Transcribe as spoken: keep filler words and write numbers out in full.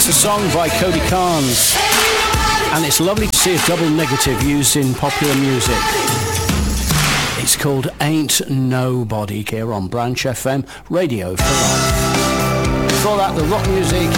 a song by Cody Carnes, and it's lovely to see a double negative used in popular music. It's called Ain't Nobody here on Branch F M, Radio for Life. Before that, the rock music